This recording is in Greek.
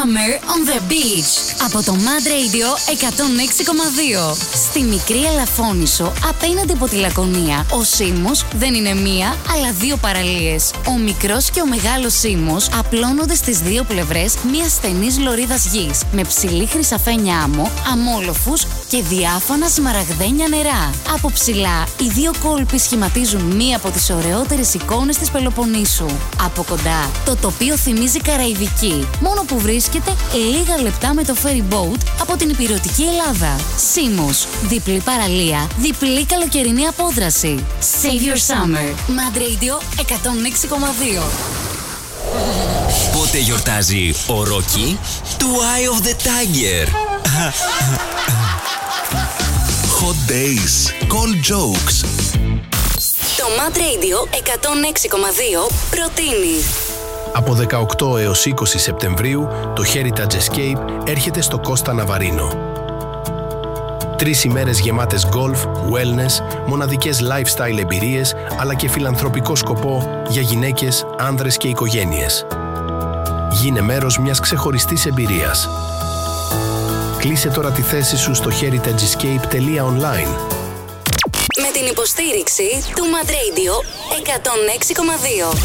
Summer on the Beach από το Mad Radio 106,2. Στη μικρή Ελαφώνησο, απέναντι από τη Λακωνία, ο Σίμος δεν είναι μία, αλλά δύο παραλίες. Ο μικρός και ο μεγάλος Σίμος απλώνονται στις δύο πλευρές μιας στενής λωρίδας γης, με ψηλή χρυσαφένια άμμο, αμόλοφους και διάφανα σμαραγδένια νερά. Από ψηλά, οι δύο κόλποι σχηματίζουν μία από τις ωραιότερες εικόνες της Πελοποννήσου. Από κοντά, το τοπίο θυμίζει Καραϊβική, μόνο που βρίσκεται λίγα λεπτά με το ferry boat από την υπηρετική Ελλάδα. Σίμος, διπλή παραλία, διπλή καλοκαιρινή απόδραση. Save your summer. Mad Radio 106,2. Πότε γιορτάζει ο Ρόκι? Του Eye of the Tiger. Hot days, cold jokes. Το Mad Radio 106,2 προτείνει. Από 18 έως 20 Σεπτεμβρίου, το Heritage Escape έρχεται στο Κώστα Ναβαρίνο. 3 ημέρες γεμάτες golf, wellness, μοναδικές lifestyle εμπειρίες, αλλά και φιλανθρωπικό σκοπό για γυναίκες, άνδρες και οικογένειες. Γίνε μέρος μιας ξεχωριστής εμπειρίας. Κλείσε τώρα τη θέση σου στο heritageescape.online. Με την υποστήριξη του Mad Radio 106,2.